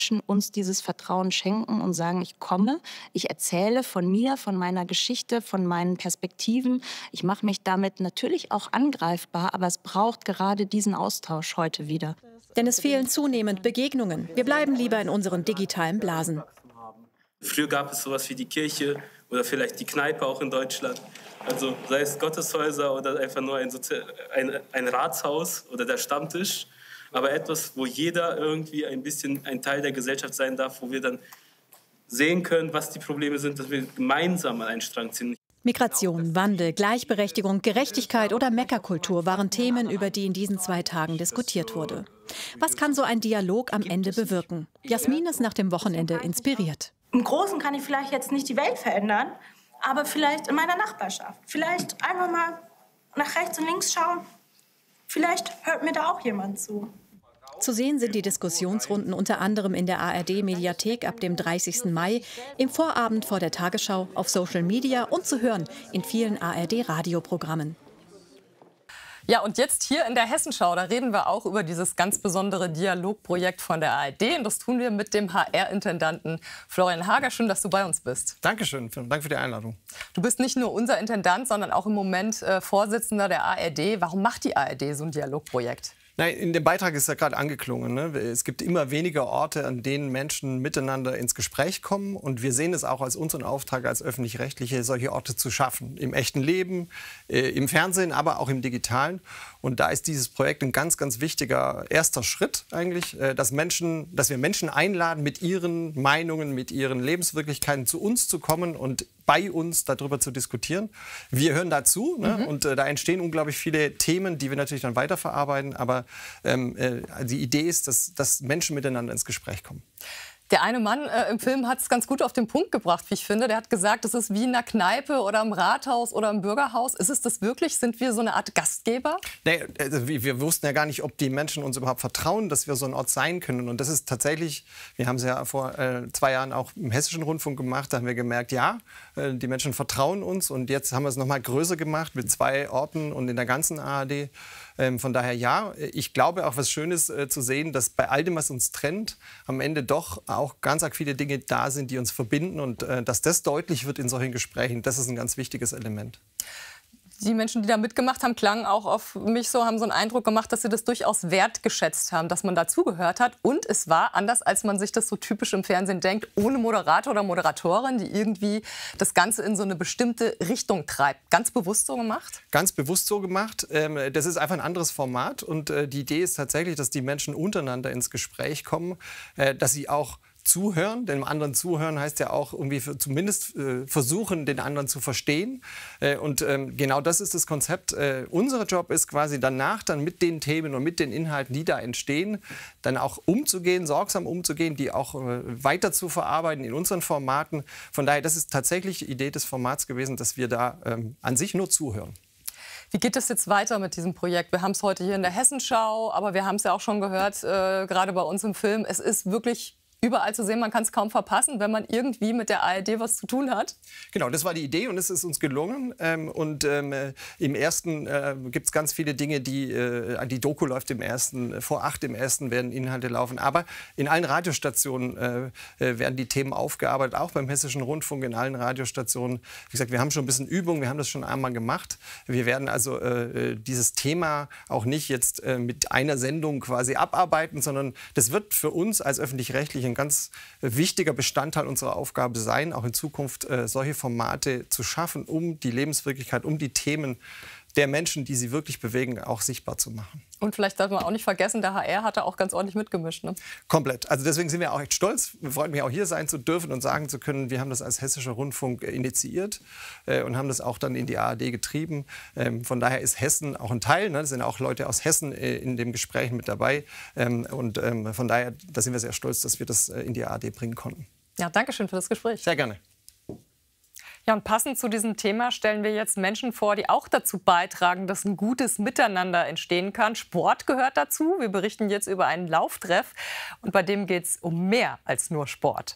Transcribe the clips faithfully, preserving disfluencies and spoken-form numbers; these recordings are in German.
uns dieses Vertrauen schenken und sagen, ich komme, ich erzähle von mir, von meiner Geschichte, von meinen Perspektiven. Ich mache mich damit natürlich auch angreifbar, aber es braucht gerade diesen Austausch heute wieder. Denn es fehlen zunehmend Begegnungen. Wir bleiben lieber in unseren digitalen Blasen. Früher gab es sowas wie die Kirche oder vielleicht die Kneipe auch in Deutschland. Also sei es Gotteshäuser oder einfach nur ein, Sozi- ein, ein Ratshaus oder der Stammtisch. Aber etwas, wo jeder irgendwie ein bisschen ein Teil der Gesellschaft sein darf, wo wir dann sehen können, was die Probleme sind, dass wir gemeinsam an einen Strang ziehen. Migration, Wandel, Gleichberechtigung, Gerechtigkeit oder Meckerkultur waren Themen, über die in diesen zwei Tagen diskutiert wurde. Was kann so ein Dialog am Ende bewirken? Jasmin ist nach dem Wochenende inspiriert. Im Großen kann ich vielleicht jetzt nicht die Welt verändern, aber vielleicht in meiner Nachbarschaft. Vielleicht einfach mal nach rechts und links schauen. Vielleicht hört mir da auch jemand zu. Zu sehen sind die Diskussionsrunden unter anderem in der A R D-Mediathek ab dem dreißigsten Mai, im Vorabend vor der Tagesschau, auf Social Media und zu hören in vielen A R D-Radioprogrammen. Ja, und jetzt hier in der Hessenschau, da reden wir auch über dieses ganz besondere Dialogprojekt von der A R D. Und das tun wir mit dem H R-Intendanten Florian Hager. Schön, dass du bei uns bist. Dankeschön, danke für die Einladung. Du bist nicht nur unser Intendant, sondern auch im Moment äh, Vorsitzender der A R D. Warum macht die A R D so ein Dialogprojekt? Nein, in dem Beitrag ist ja gerade angeklungen. Ne? Es gibt immer weniger Orte, an denen Menschen miteinander ins Gespräch kommen. Und wir sehen es auch als unseren Auftrag als Öffentlich-Rechtliche, solche Orte zu schaffen. Im echten Leben, äh, im Fernsehen, aber auch im Digitalen. Und da ist dieses Projekt ein ganz, ganz wichtiger erster Schritt eigentlich, äh, dass, Menschen, dass wir Menschen einladen, mit ihren Meinungen, mit ihren Lebenswirklichkeiten zu uns zu kommen und bei uns darüber zu diskutieren. Wir hören dazu, ne? Mhm. Und äh, da entstehen unglaublich viele Themen, die wir natürlich dann weiterverarbeiten. Aber ähm, äh, die Idee ist, dass, dass Menschen miteinander ins Gespräch kommen. Der eine Mann äh, im Film hat es ganz gut auf den Punkt gebracht, wie ich finde. Der hat gesagt, es ist wie in einer Kneipe oder im Rathaus oder im Bürgerhaus. Ist es das wirklich? Sind wir so eine Art Gastgeber? Nee, also wir, wir wussten ja gar nicht, ob die Menschen uns überhaupt vertrauen, dass wir so ein Ort sein können. Und das ist tatsächlich, wir haben es ja vor äh, zwei Jahren auch im Hessischen Rundfunk gemacht, da haben wir gemerkt, ja, äh, die Menschen vertrauen uns. Und jetzt haben wir es noch mal größer gemacht mit zwei Orten und in der ganzen A R D. Ähm, von daher ja, ich glaube auch was Schönes äh, zu sehen, dass bei all dem, was uns trennt, am Ende doch auch ganz arg viele Dinge da sind, die uns verbinden. Und äh, dass das deutlich wird in solchen Gesprächen, das ist ein ganz wichtiges Element. Die Menschen, die da mitgemacht haben, klangen auch auf mich so, haben so einen Eindruck gemacht, dass sie das durchaus wertgeschätzt haben, dass man dazugehört hat. Und es war, anders als man sich das so typisch im Fernsehen denkt, ohne Moderator oder Moderatorin, die irgendwie das Ganze in so eine bestimmte Richtung treibt. Ganz bewusst so gemacht? Ganz bewusst so gemacht. Das ist einfach ein anderes Format. Und die Idee ist tatsächlich, dass die Menschen untereinander ins Gespräch kommen, dass sie auch zuhören, dem anderen zuhören heißt ja auch irgendwie für, zumindest äh, versuchen, den anderen zu verstehen. Äh, und ähm, genau das ist das Konzept. Äh, unser Job ist quasi danach dann mit den Themen und mit den Inhalten, die da entstehen, dann auch umzugehen, sorgsam umzugehen, die auch äh, weiter zu verarbeiten in unseren Formaten. Von daher, das ist tatsächlich die Idee des Formats gewesen, dass wir da ähm, an sich nur zuhören. Wie geht es jetzt weiter mit diesem Projekt? Wir haben es heute hier in der Hessenschau, aber wir haben es ja auch schon gehört, äh, gerade bei uns im Film. Es ist wirklich überall zu sehen, man kann es kaum verpassen, wenn man irgendwie mit der A R D was zu tun hat. Genau, das war die Idee und es ist uns gelungen. Ähm, und ähm, im ersten äh, gibt es ganz viele Dinge, die, äh, die Doku läuft im ersten, vor acht im ersten werden Inhalte laufen. Aber in allen Radiostationen äh, werden die Themen aufgearbeitet, auch beim Hessischen Rundfunk, in allen Radiostationen. Wie gesagt, wir haben schon ein bisschen Übung, wir haben das schon einmal gemacht. Wir werden also äh, dieses Thema auch nicht jetzt äh, mit einer Sendung quasi abarbeiten, sondern das wird für uns als Öffentlich-Rechtliche ein ganz wichtiger Bestandteil unserer Aufgabe sein, auch in Zukunft äh, solche Formate zu schaffen, um die Lebenswirklichkeit, um die Themen der Menschen, die sie wirklich bewegen, auch sichtbar zu machen. Und vielleicht darf man auch nicht vergessen, der H R hat da auch ganz ordentlich mitgemischt. Ne? Komplett. Also deswegen sind wir auch echt stolz. Wir freuen mich auch hier sein zu dürfen und sagen zu können, wir haben das als Hessischer Rundfunk initiiert äh, und haben das auch dann in die A R D getrieben. Ähm, von daher ist Hessen auch ein Teil. Ne? Es sind auch Leute aus Hessen äh, in dem Gespräch mit dabei. Ähm, und ähm, von daher, da sind wir sehr stolz, dass wir das äh, in die A R D bringen konnten. Ja, danke schön für das Gespräch. Sehr gerne. Ja, und passend zu diesem Thema stellen wir jetzt Menschen vor, die auch dazu beitragen, dass ein gutes Miteinander entstehen kann. Sport gehört dazu. Wir berichten jetzt über einen Lauftreff und bei dem geht es um mehr als nur Sport.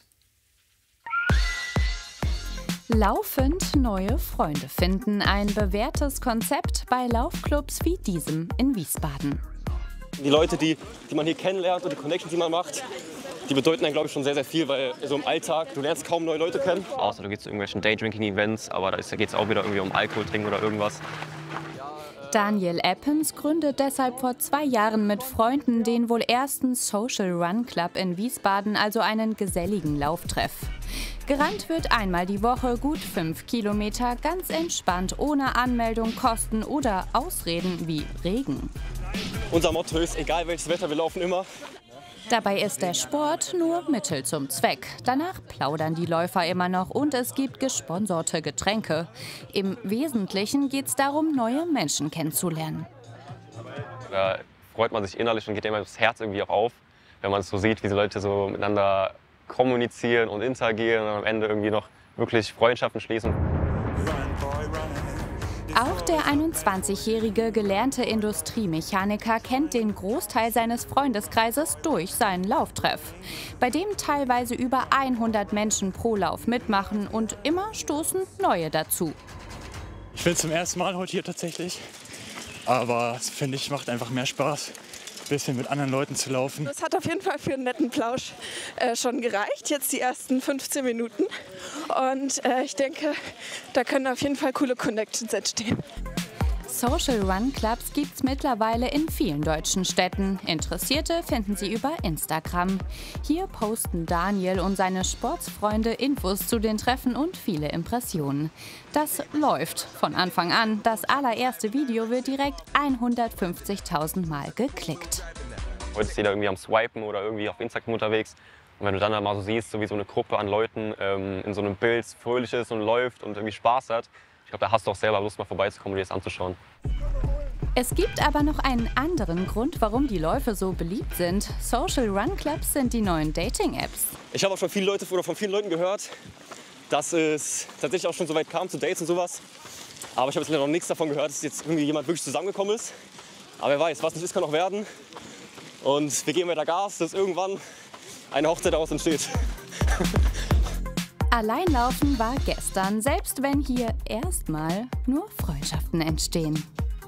Laufend neue Freunde finden. Ein bewährtes Konzept bei Laufclubs wie diesem in Wiesbaden. Die Leute, die, die man hier kennenlernt und die Connections, die man macht, die bedeuten dann, glaube ich, schon sehr, sehr viel, weil so im Alltag, du lernst kaum neue Leute kennen. Außer du gehst zu irgendwelchen Daydrinking-Events, aber da geht es auch wieder irgendwie um Alkohol trinken oder irgendwas. Daniel Eppens gründet deshalb vor zwei Jahren mit Freunden den wohl ersten Social Run Club in Wiesbaden, also einen geselligen Lauftreff. Gerannt wird einmal die Woche gut fünf Kilometer, ganz entspannt, ohne Anmeldung, Kosten oder Ausreden wie Regen. Unser Motto ist, egal welches Wetter, wir laufen immer. Dabei ist der Sport nur Mittel zum Zweck. Danach plaudern die Läufer immer noch und es gibt gesponserte Getränke. Im Wesentlichen geht es darum, neue Menschen kennenzulernen. Da freut man sich innerlich und geht immer das Herz irgendwie auch auf, wenn man es so sieht, wie die Leute so miteinander kommunizieren und interagieren und am Ende irgendwie noch wirklich Freundschaften schließen. Auch der einundzwanzigjährige gelernte Industriemechaniker kennt den Großteil seines Freundeskreises durch seinen Lauftreff, bei dem teilweise über hundert Menschen pro Lauf mitmachen und immer stoßen neue dazu. Ich bin zum ersten Mal heute hier tatsächlich, aber es finde ich macht einfach mehr Spaß, ein bisschen mit anderen Leuten zu laufen. Das hat auf jeden Fall für einen netten Plausch äh, schon gereicht, jetzt die ersten fünfzehn Minuten. Und äh, ich denke, da können auf jeden Fall coole Connections entstehen. Social Run Clubs gibt's mittlerweile in vielen deutschen Städten. Interessierte finden Sie über Instagram. Hier posten Daniel und seine Sportsfreunde Infos zu den Treffen und viele Impressionen. Das läuft von Anfang an. Das allererste Video wird direkt hundertfünfzigtausend Mal geklickt. Heute ist jeder irgendwie am Swipen oder irgendwie auf Instagram unterwegs. Und wenn du dann mal so siehst, so wie so eine Gruppe an Leuten ähm, in so einem Bild fröhlich ist und läuft und irgendwie Spaß hat, ich glaube, da hast du auch selber Lust, mal vorbeizukommen und dir das anzuschauen. Es gibt aber noch einen anderen Grund, warum die Läufe so beliebt sind. Social Run Clubs sind die neuen Dating-Apps. Ich habe auch schon viele Leute oder von vielen Leuten gehört, dass es tatsächlich auch schon so weit kam zu Dates und sowas. Aber ich habe jetzt noch nichts davon gehört, dass jetzt irgendwie jemand wirklich zusammengekommen ist. Aber wer weiß, was nicht ist, kann noch werden. Und wir geben weiter Gas, dass irgendwann eine Hochzeit daraus entsteht. Alleinlaufen war gestern, selbst wenn hier erstmal nur Freundschaften entstehen.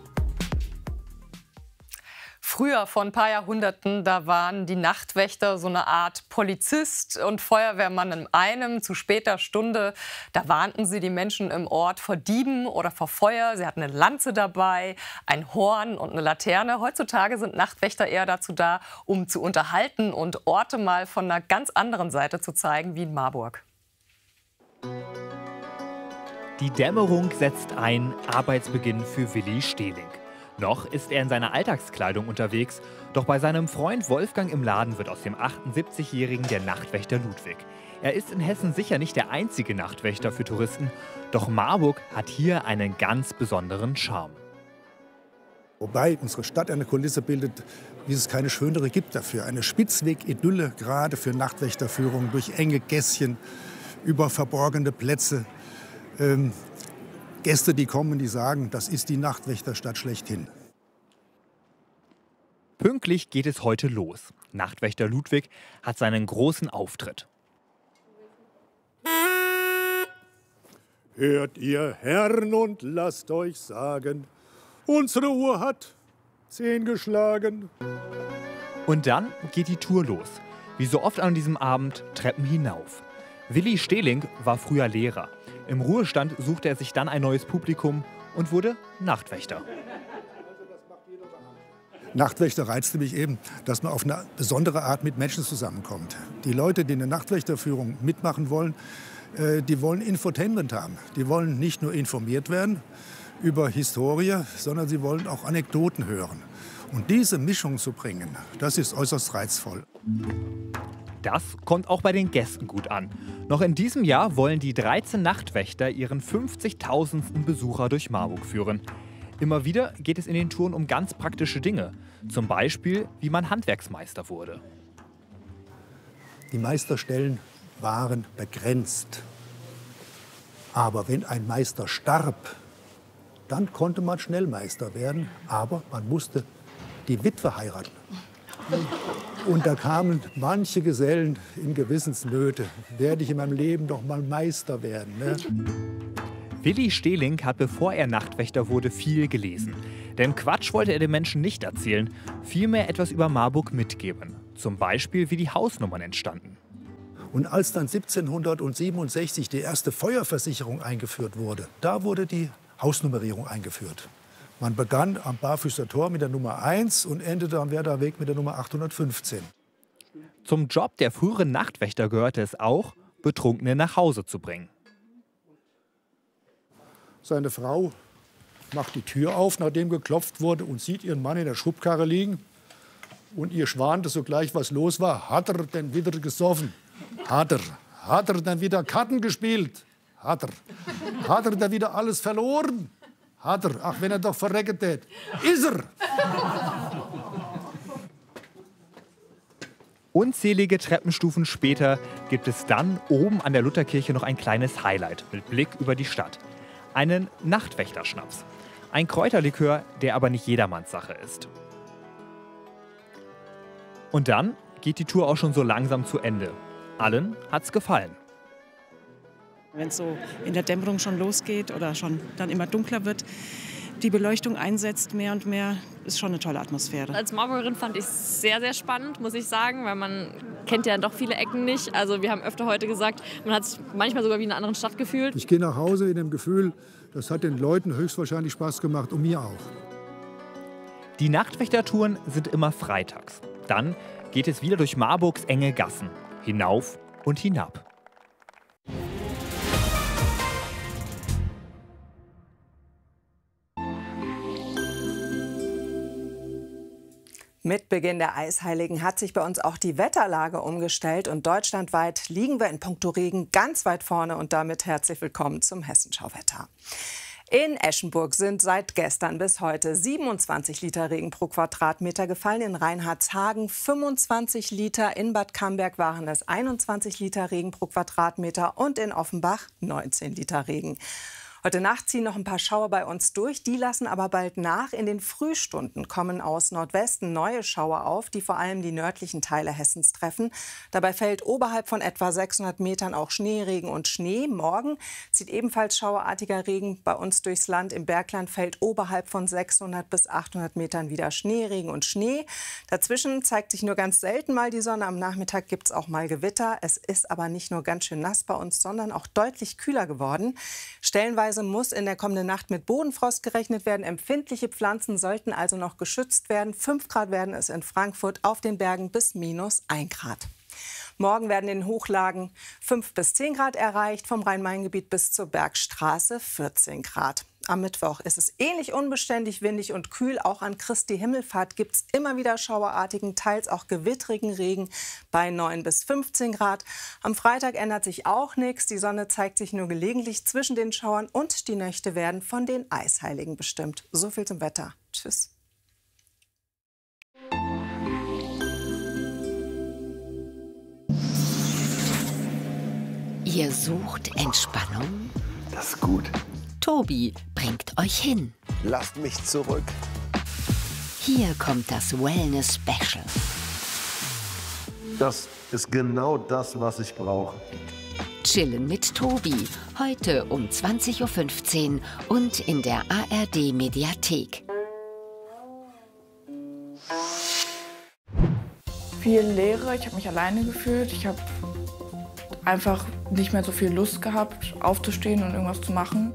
Früher, vor ein paar Jahrhunderten, da waren die Nachtwächter so eine Art Polizist und Feuerwehrmann in einem. Zu später Stunde, da warnten sie die Menschen im Ort vor Dieben oder vor Feuer. Sie hatten eine Lanze dabei, ein Horn und eine Laterne. Heutzutage sind Nachtwächter eher dazu da, um zu unterhalten und Orte mal von einer ganz anderen Seite zu zeigen, wie in Marburg. Die Dämmerung setzt ein, Arbeitsbeginn für Willi Stehling. Noch ist er in seiner Alltagskleidung unterwegs, doch bei seinem Freund Wolfgang im Laden wird aus dem achtundsiebzigjährigen der Nachtwächter Ludwig. Er ist in Hessen sicher nicht der einzige Nachtwächter für Touristen, doch Marburg hat hier einen ganz besonderen Charme. Wobei unsere Stadt eine Kulisse bildet, wie es keine schönere gibt dafür. Eine Spitzweg-Idylle, gerade für Nachtwächterführungen durch enge Gässchen, über verborgene Plätze. Ähm, Gäste, die kommen, die sagen, das ist die Nachtwächterstadt schlechthin. Pünktlich geht es heute los. Nachtwächter Ludwig hat seinen großen Auftritt. Hört ihr Herren und lasst euch sagen, unsere Uhr hat zehn geschlagen. Und dann geht die Tour los. Wie so oft an diesem Abend Treppen hinauf. Willi Stehling war früher Lehrer. Im Ruhestand suchte er sich dann ein neues Publikum und wurde Nachtwächter. Nachtwächter reizte mich eben, dass man auf eine besondere Art mit Menschen zusammenkommt. Die Leute, die eine Nachtwächterführung mitmachen wollen, äh, die wollen Infotainment haben. Die wollen nicht nur informiert werden über Historie, sondern sie wollen auch Anekdoten hören. Und diese Mischung zu bringen, das ist äußerst reizvoll. Das kommt auch bei den Gästen gut an. Noch in diesem Jahr wollen die dreizehn Nachtwächter ihren fünfzigtausendsten Besucher durch Marburg führen. Immer wieder geht es in den Touren um ganz praktische Dinge. Zum Beispiel, wie man Handwerksmeister wurde. Die Meisterstellen waren begrenzt. Aber wenn ein Meister starb, dann konnte man schnell Meister werden. Aber man musste die Witwe heiraten. Und da kamen manche Gesellen in Gewissensnöte. Werde ich in meinem Leben doch mal Meister werden, ne? Willi Stehling hat, bevor er Nachtwächter wurde, viel gelesen. Denn Quatsch wollte er den Menschen nicht erzählen, vielmehr etwas über Marburg mitgeben. Zum Beispiel, wie die Hausnummern entstanden. Und als dann siebzehnhundertsiebenundsechzig die erste Feuerversicherung eingeführt wurde, da wurde die Hausnummerierung eingeführt. Man begann am Barfüßer Tor mit der Nummer eins und endete am Werder Weg mit der Nummer achthundertfünfzehn. Zum Job der früheren Nachtwächter gehörte es auch, Betrunkene nach Hause zu bringen. Seine Frau macht die Tür auf, nachdem geklopft wurde, und sieht ihren Mann in der Schubkarre liegen. Und ihr schwante sogleich, was los war. Hat er denn wieder gesoffen? Hat er. Hat er denn wieder Karten gespielt? Hat er. Hat er denn wieder alles verloren? Hat er. Ach, wenn er doch verrecken tät. Ist er. Unzählige Treppenstufen später gibt es dann oben an der Lutherkirche noch ein kleines Highlight mit Blick über die Stadt. Einen Nachtwächterschnaps. Ein Kräuterlikör, der aber nicht jedermanns Sache ist. Und dann geht die Tour auch schon so langsam zu Ende. Allen hat's gefallen. Wenn es so in der Dämmerung schon losgeht oder schon dann immer dunkler wird, die Beleuchtung einsetzt mehr und mehr, ist schon eine tolle Atmosphäre. Als Marburgerin fand ich es sehr, sehr spannend, muss ich sagen, weil man kennt ja doch viele Ecken nicht. Also wir haben öfter heute gesagt, man hat sich manchmal sogar wie in einer anderen Stadt gefühlt. Ich gehe nach Hause in dem Gefühl, das hat den Leuten höchstwahrscheinlich Spaß gemacht und mir auch. Die Nachtwächtertouren sind immer freitags. Dann geht es wieder durch Marburgs enge Gassen, hinauf und hinab. Mit Beginn der Eisheiligen hat sich bei uns auch die Wetterlage umgestellt und deutschlandweit liegen wir in puncto Regen ganz weit vorne und damit herzlich willkommen zum Hessenschau-Wetter. In Eschenburg sind seit gestern bis heute siebenundzwanzig Liter Regen pro Quadratmeter gefallen, in Reinhardshagen fünfundzwanzig Liter, in Bad Camberg waren es einundzwanzig Liter Regen pro Quadratmeter und in Offenbach neunzehn Liter Regen. Heute Nacht ziehen noch ein paar Schauer bei uns durch, die lassen aber bald nach. In den Frühstunden kommen aus Nordwesten neue Schauer auf, die vor allem die nördlichen Teile Hessens treffen. Dabei fällt oberhalb von etwa sechshundert Metern auch Schneeregen und Schnee. Morgen zieht ebenfalls schauerartiger Regen bei uns durchs Land. Im Bergland fällt oberhalb von sechshundert bis achthundert Metern wieder Schneeregen und Schnee. Dazwischen zeigt sich nur ganz selten mal die Sonne. Am Nachmittag gibt es auch mal Gewitter. Es ist aber nicht nur ganz schön nass bei uns, sondern auch deutlich kühler geworden. Stellenweise muss in der kommenden Nacht mit Bodenfrost gerechnet werden. Empfindliche Pflanzen sollten also noch geschützt werden. fünf Grad werden es in Frankfurt, auf den Bergen bis minus ein Grad. Morgen werden in den Hochlagen fünf bis zehn Grad erreicht, vom Rhein-Main-Gebiet bis zur Bergstraße vierzehn Grad. Am Mittwoch ist es ähnlich unbeständig, windig und kühl. Auch an Christi Himmelfahrt gibt es immer wieder schauerartigen, teils auch gewittrigen Regen bei neun bis fünfzehn Grad. Am Freitag ändert sich auch nichts. Die Sonne zeigt sich nur gelegentlich zwischen den Schauern und die Nächte werden von den Eisheiligen bestimmt. So viel zum Wetter. Tschüss. Ihr sucht Entspannung? Das ist gut. Tobi bringt euch hin. Lasst mich zurück. Hier kommt das Wellness Special. Das ist genau das, was ich brauche. Chillen mit Tobi. Heute um zwanzig Uhr fünfzehn und in der A R D Mediathek. Viel Leere, ich habe mich alleine gefühlt. Ich habe einfach nicht mehr so viel Lust gehabt, aufzustehen und irgendwas zu machen.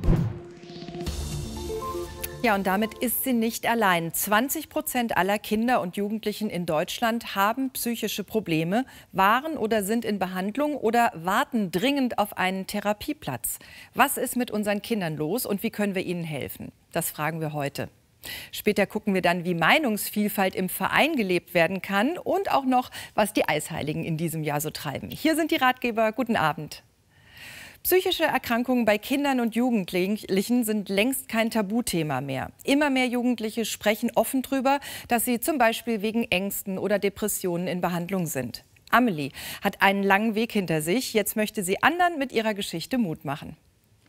Ja, und damit ist sie nicht allein. zwanzig Prozent aller Kinder und Jugendlichen in Deutschland haben psychische Probleme, waren oder sind in Behandlung oder warten dringend auf einen Therapieplatz. Was ist mit unseren Kindern los und wie können wir ihnen helfen? Das fragen wir heute. Später gucken wir dann, wie Meinungsvielfalt im Verein gelebt werden kann und auch noch, was die Eisheiligen in diesem Jahr so treiben. Hier sind die Ratgeber. Guten Abend. Psychische Erkrankungen bei Kindern und Jugendlichen sind längst kein Tabuthema mehr. Immer mehr Jugendliche sprechen offen darüber, dass sie zum Beispiel wegen Ängsten oder Depressionen in Behandlung sind. Amelie hat einen langen Weg hinter sich. Jetzt möchte sie anderen mit ihrer Geschichte Mut machen.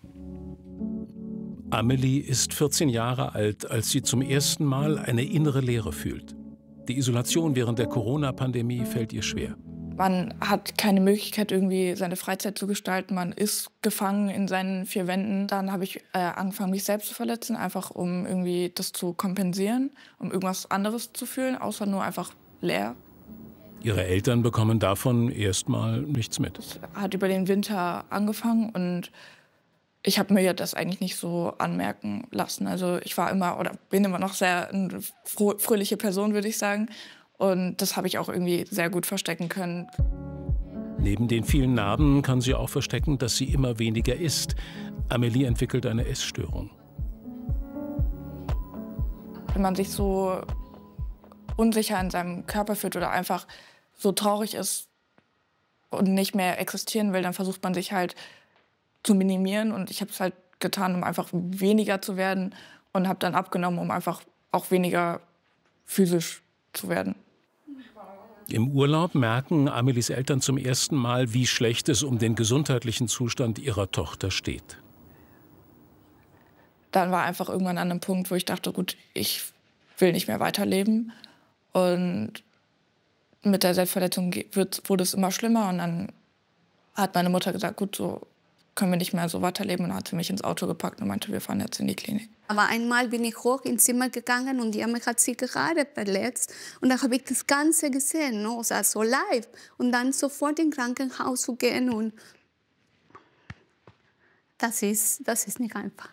Amelie ist vierzehn Jahre alt, als sie zum ersten Mal eine innere Leere fühlt. Die Isolation während der Corona-Pandemie fällt ihr schwer. Man hat keine Möglichkeit, irgendwie seine Freizeit zu gestalten. Man ist gefangen in seinen vier Wänden. Dann habe ich äh, angefangen, mich selbst zu verletzen, einfach um irgendwie das zu kompensieren, um irgendwas anderes zu fühlen, außer nur einfach leer. Ihre Eltern bekommen davon erstmal nichts mit. Es hat über den Winter angefangen und ich habe mir das eigentlich nicht so anmerken lassen. Also ich war immer oder bin immer noch sehr eine fröhliche Person, würde ich sagen. Und das habe ich auch irgendwie sehr gut verstecken können. Neben den vielen Narben kann sie auch verstecken, dass sie immer weniger isst. Amelie entwickelt eine Essstörung. Wenn man sich so unsicher in seinem Körper fühlt oder einfach so traurig ist und nicht mehr existieren will, dann versucht man sich halt zu minimieren. Und ich habe es halt getan, um einfach weniger zu werden und habe dann abgenommen, um einfach auch weniger physisch zu werden. Im Urlaub merken Amelies Eltern zum ersten Mal, wie schlecht es um den gesundheitlichen Zustand ihrer Tochter steht. Dann war einfach irgendwann an einem Punkt, wo ich dachte, gut, ich will nicht mehr weiterleben. Und mit der Selbstverletzung wird, wurde es immer schlimmer. Und dann hat meine Mutter gesagt, gut, so können wir nicht mehr so weiterleben. Und dann hat sie mich ins Auto gepackt und meinte, wir fahren jetzt in die Klinik. Aber einmal bin ich hoch ins Zimmer gegangen und die Amme hat sich gerade verletzt. Und dann habe ich das Ganze gesehen, ne? Also live. Und dann sofort ins Krankenhaus zu gehen. Und das ist, das ist nicht einfach.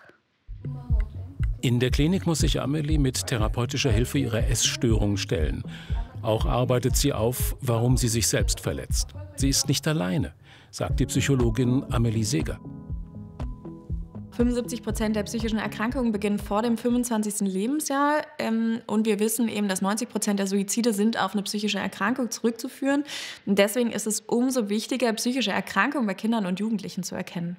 In der Klinik muss sich Amelie mit therapeutischer Hilfe ihrer Essstörung stellen. Auch arbeitet sie auf, warum sie sich selbst verletzt. Sie ist nicht alleine, sagt die Psychologin Amelie Seeger. fünfundsiebzig Prozent der psychischen Erkrankungen beginnen vor dem fünfundzwanzigsten Lebensjahr. Ähm, und wir wissen eben, dass neunzig Prozent der Suizide sind auf eine psychische Erkrankung zurückzuführen. Und deswegen ist es umso wichtiger, psychische Erkrankungen bei Kindern und Jugendlichen zu erkennen.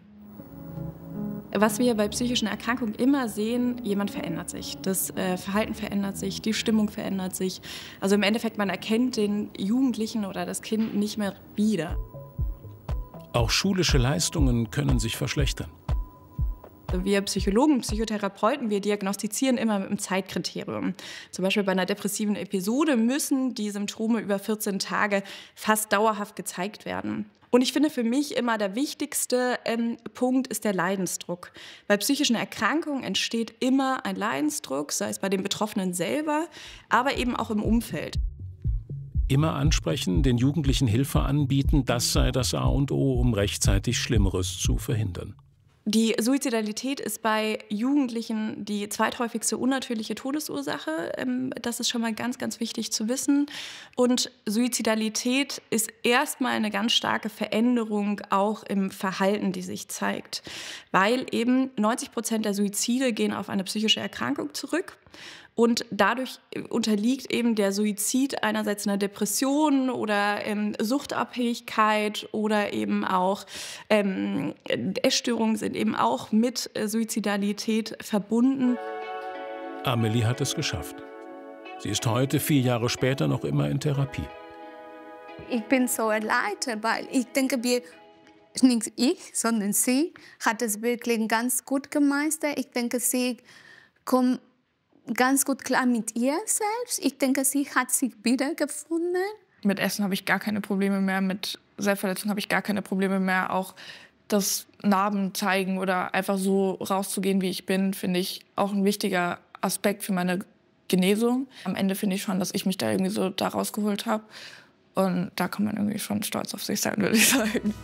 Was wir bei psychischen Erkrankungen immer sehen, jemand verändert sich. Das äh, Verhalten verändert sich, die Stimmung verändert sich. Also im Endeffekt, man erkennt den Jugendlichen oder das Kind nicht mehr wieder. Auch schulische Leistungen können sich verschlechtern. Wir Psychologen, Psychotherapeuten, wir diagnostizieren immer mit einem Zeitkriterium. Zum Beispiel bei einer depressiven Episode müssen die Symptome über vierzehn Tage fast dauerhaft gezeigt werden. Und ich finde, für mich immer der wichtigste ähm, Punkt ist der Leidensdruck. Bei psychischen Erkrankungen entsteht immer ein Leidensdruck, sei es bei den Betroffenen selber, aber eben auch im Umfeld. Immer ansprechen, den Jugendlichen Hilfe anbieten, das sei das A und O, um rechtzeitig Schlimmeres zu verhindern. Die Suizidalität ist bei Jugendlichen die zweithäufigste unnatürliche Todesursache. Das ist schon mal ganz, ganz wichtig zu wissen. Und Suizidalität ist erstmal eine ganz starke Veränderung auch im Verhalten, die sich zeigt. Weil eben neunzig Prozent der Suizide gehen auf eine psychische Erkrankung zurück. Und dadurch unterliegt eben der Suizid einerseits einer Depression oder ähm, Suchtabhängigkeit oder eben auch ähm, Essstörungen sind eben auch mit äh, Suizidalität verbunden. Amelie hat es geschafft. Sie ist heute, vier Jahre später, noch immer in Therapie. Ich bin so erleichtert, weil ich denke, wir, nicht ich, sondern sie hat es wirklich ganz gut gemeistert. Ich denke, sie kommt ganz gut klar mit ihr selbst. Ich denke, sie hat sich wiedergefunden. Mit Essen habe ich gar keine Probleme mehr, mit Selbstverletzung habe ich gar keine Probleme mehr. Auch das Narben zeigen oder einfach so rauszugehen, wie ich bin, finde ich auch ein wichtiger Aspekt für meine Genesung. Am Ende finde ich schon, dass ich mich da irgendwie so da rausgeholt habe. Und da kann man irgendwie schon stolz auf sich sein, würde ich sagen.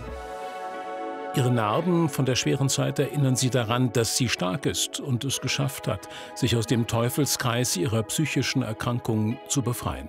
Ihre Narben von der schweren Zeit erinnern sie daran, dass sie stark ist und es geschafft hat, sich aus dem Teufelskreis ihrer psychischen Erkrankung zu befreien.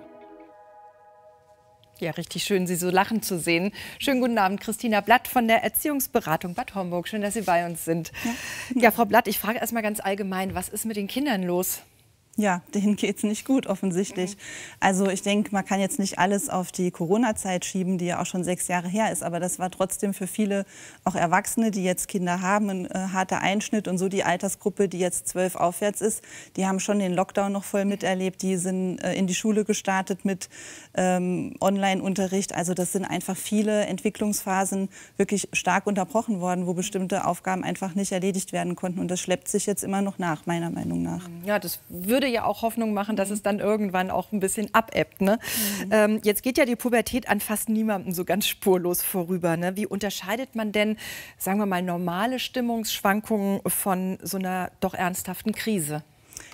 Ja, richtig schön, Sie so lachen zu sehen. Schönen guten Abend, Christina Blatt von der Erziehungsberatung Bad Homburg. Schön, dass Sie bei uns sind. Ja, ja, Frau Blatt, ich frage erst mal ganz allgemein, was ist mit den Kindern los? Ja, denen geht es nicht gut, offensichtlich. Also ich denke, man kann jetzt nicht alles auf die Corona-Zeit schieben, die ja auch schon sechs Jahre her ist. Aber das war trotzdem für viele, auch Erwachsene, die jetzt Kinder haben, ein äh, harter Einschnitt. Und so die Altersgruppe, die jetzt zwölf aufwärts ist, die haben schon den Lockdown noch voll miterlebt. Die sind äh, in die Schule gestartet mit ähm, Online-Unterricht. Also das sind einfach viele Entwicklungsphasen wirklich stark unterbrochen worden, wo bestimmte Aufgaben einfach nicht erledigt werden konnten. Und das schleppt sich jetzt immer noch nach, meiner Meinung nach. Ja, das würde ja auch Hoffnung machen, dass es dann irgendwann auch ein bisschen abebbt. Ne? Mhm. Ähm, jetzt geht ja die Pubertät an fast niemandem so ganz spurlos vorüber. Ne? Wie unterscheidet man denn, sagen wir mal, normale Stimmungsschwankungen von so einer doch ernsthaften Krise?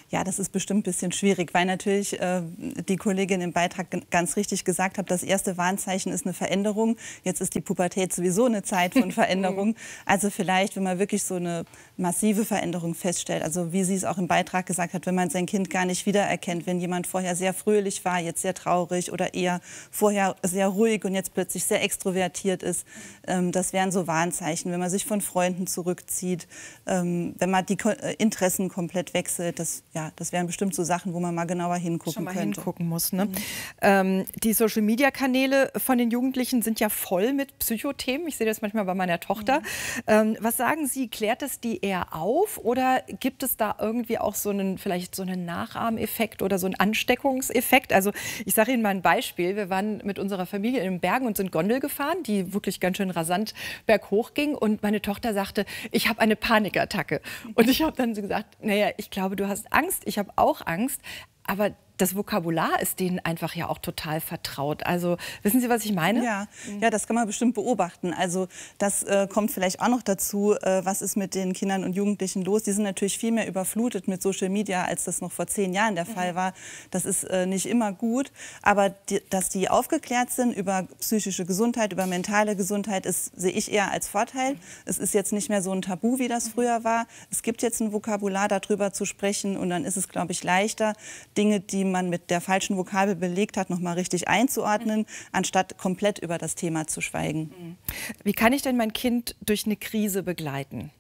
Ja, das ist bestimmt ein bisschen schwierig, weil natürlich äh, die Kollegin im Beitrag ganz richtig gesagt hat, das erste Warnzeichen ist eine Veränderung. Jetzt ist die Pubertät sowieso eine Zeit von Veränderung. Also vielleicht, wenn man wirklich so eine massive Veränderung feststellt, also wie sie es auch im Beitrag gesagt hat, wenn man sein Kind gar nicht wiedererkennt, wenn jemand vorher sehr fröhlich war, jetzt sehr traurig oder eher vorher sehr ruhig und jetzt plötzlich sehr extrovertiert ist, ähm, das wären so Warnzeichen. Wenn man sich von Freunden zurückzieht, ähm, wenn man die Ko äh, Interessen komplett wechselt, das ja, das wären bestimmt so Sachen, wo man mal genauer hingucken Schon mal könnte. hingucken muss. Ne? Mhm. Ähm, die Social-Media-Kanäle von den Jugendlichen sind ja voll mit Psychothemen. Ich sehe das manchmal bei meiner Tochter. Mhm. Ähm, was sagen Sie, klärt es die eher auf oder gibt es da irgendwie auch so einen, vielleicht so einen Nachahmeffekt oder so einen Ansteckungseffekt? Also ich sage Ihnen mal ein Beispiel. Wir waren mit unserer Familie in den Bergen und sind Gondel gefahren, die wirklich ganz schön rasant berghoch ging. Und meine Tochter sagte, ich habe eine Panikattacke. Und ich habe dann so gesagt, naja, ich glaube, du hast Angst. Ich habe auch Angst, aber das Vokabular ist denen einfach ja auch total vertraut. Also wissen Sie, was ich meine? Ja, ja, das kann man bestimmt beobachten. Also das äh, kommt vielleicht auch noch dazu, äh, was ist mit den Kindern und Jugendlichen los. Die sind natürlich viel mehr überflutet mit Social Media, als das noch vor zehn Jahren der mhm. Fall war. Das ist äh, nicht immer gut. Aber die, dass die aufgeklärt sind über psychische Gesundheit, über mentale Gesundheit, ist, sehe ich eher als Vorteil. Mhm. Es ist jetzt nicht mehr so ein Tabu, wie das mhm. früher war. Es gibt jetzt ein Vokabular, darüber zu sprechen. Und dann ist es, glaube ich, leichter, Dinge, die man mit der falschen Vokabel belegt hat, noch mal richtig einzuordnen, anstatt komplett über das Thema zu schweigen. Wie kann ich denn mein Kind durch eine Krise begleiten?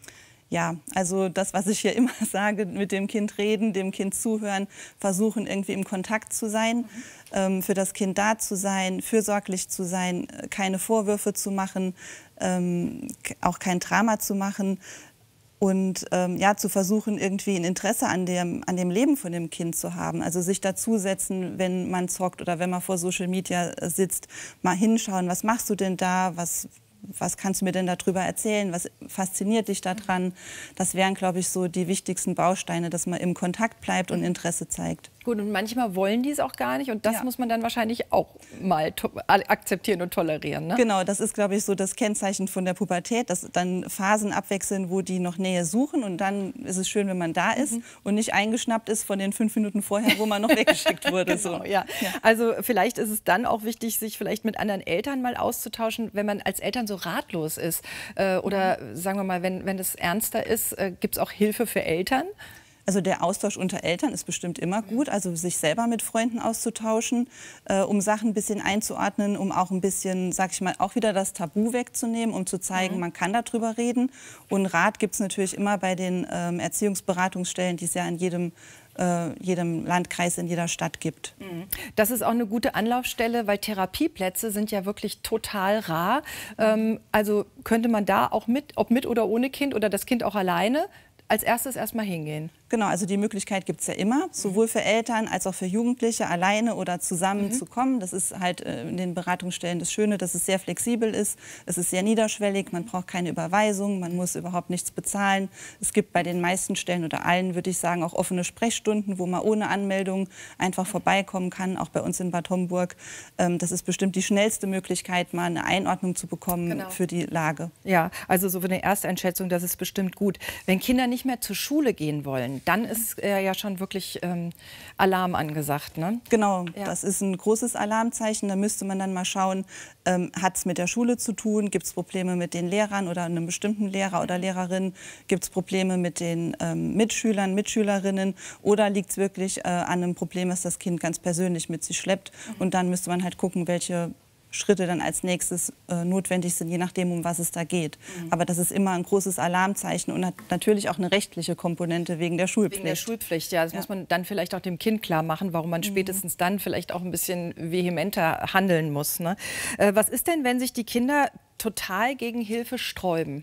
Ja, also das, was ich hier immer sage, mit dem Kind reden, dem Kind zuhören, versuchen irgendwie im Kontakt zu sein, mhm. ähm, für das Kind da zu sein, fürsorglich zu sein, keine Vorwürfe zu machen, ähm, auch kein Drama zu machen. Und ähm, ja, zu versuchen, irgendwie ein Interesse an dem, an dem Leben von dem Kind zu haben. Also sich dazusetzen, wenn man zockt oder wenn man vor Social Media sitzt, mal hinschauen, was machst du denn da, was, was kannst du mir denn darüber erzählen, was fasziniert dich daran. Das wären, glaube ich, so die wichtigsten Bausteine, dass man im Kontakt bleibt und Interesse zeigt. Gut, und manchmal wollen die es auch gar nicht und das ja. muss man dann wahrscheinlich auch mal akzeptieren und tolerieren. Ne? Genau, das ist, glaube ich, so das Kennzeichen von der Pubertät, dass dann Phasen abwechseln, wo die noch Nähe suchen und dann ist es schön, wenn man da ist mhm. und nicht eingeschnappt ist von den fünf Minuten vorher, wo man noch weggeschickt wurde. Genau, so. ja. Ja. Also vielleicht ist es dann auch wichtig, sich vielleicht mit anderen Eltern mal auszutauschen, wenn man als Eltern so ratlos ist äh, oder mhm. sagen wir mal, wenn, wenn es ernster ist, äh, gibt es auch Hilfe für Eltern? Also der Austausch unter Eltern ist bestimmt immer gut, also sich selber mit Freunden auszutauschen, äh, um Sachen ein bisschen einzuordnen, um auch ein bisschen, sag ich mal, auch wieder das Tabu wegzunehmen, um zu zeigen, mhm. man kann darüber reden. Und Rat gibt es natürlich immer bei den ähm, Erziehungsberatungsstellen, die es ja in jedem äh, jedem Landkreis, in jeder Stadt gibt. Das ist auch eine gute Anlaufstelle, weil Therapieplätze sind ja wirklich total rar. Ähm, also könnte man da auch mit, ob mit oder ohne Kind oder das Kind auch alleine, als erstes erstmal hingehen? Genau, also die Möglichkeit gibt es ja immer, sowohl für Eltern als auch für Jugendliche, alleine oder zusammen mhm. zu kommen. Das ist halt in den Beratungsstellen das Schöne, dass es sehr flexibel ist. Es ist sehr niederschwellig, man braucht keine Überweisung, man muss überhaupt nichts bezahlen. Es gibt bei den meisten Stellen oder allen, würde ich sagen, auch offene Sprechstunden, wo man ohne Anmeldung einfach vorbeikommen kann, auch bei uns in Bad Homburg. Das ist bestimmt die schnellste Möglichkeit, mal eine Einordnung zu bekommen genau. für die Lage. Ja, also so für eine Ersteinschätzung, das ist bestimmt gut. Wenn Kinder nicht mehr zur Schule gehen wollen, dann ist äh, ja schon wirklich ähm, Alarm angesagt, ne? Genau, ja. das ist ein großes Alarmzeichen. Da müsste man dann mal schauen, ähm, hat es mit der Schule zu tun? Gibt es Probleme mit den Lehrern oder einem bestimmten Lehrer oder Lehrerin? Gibt es Probleme mit den ähm, Mitschülern, Mitschülerinnen? Oder liegt es wirklich äh, an einem Problem, was das Kind ganz persönlich mit sich schleppt? Mhm. Und dann müsste man halt gucken, welche Schritte dann als nächstes äh, notwendig sind, je nachdem, um was es da geht. Mhm. Aber das ist immer ein großes Alarmzeichen und hat natürlich auch eine rechtliche Komponente wegen der Schulpflicht. Wegen der Schulpflicht, ja. Das ja. muss man dann vielleicht auch dem Kind klar machen, warum man mhm. spätestens dann vielleicht auch ein bisschen vehementer handeln muss. Ne? Äh, was ist denn, wenn sich die Kinder total gegen Hilfe sträuben?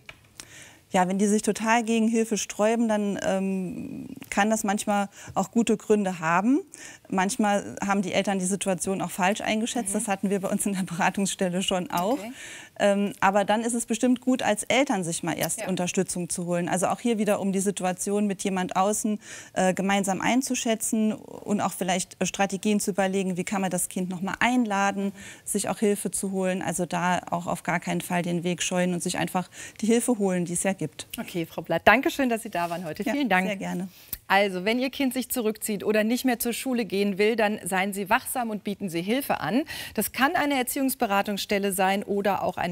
Ja, wenn die sich total gegen Hilfe sträuben, dann ähm, kann das manchmal auch gute Gründe haben. Manchmal haben die Eltern die Situation auch falsch eingeschätzt. Mhm. Das hatten wir bei uns in der Beratungsstelle schon auch. Okay. Ähm, aber dann ist es bestimmt gut, als Eltern sich mal erst ja. Unterstützung zu holen. Also auch hier wieder, um die Situation mit jemand außen äh, gemeinsam einzuschätzen und auch vielleicht Strategien zu überlegen, wie kann man das Kind noch mal einladen, sich auch Hilfe zu holen. Also da auch auf gar keinen Fall den Weg scheuen und sich einfach die Hilfe holen, die es ja gibt. Okay, Frau Blatt, danke schön, dass Sie da waren heute. Ja, Vielen Dank. sehr gerne. Also, wenn Ihr Kind sich zurückzieht oder nicht mehr zur Schule gehen will, dann seien Sie wachsam und bieten Sie Hilfe an. Das kann eine Erziehungsberatungsstelle sein oder auch ein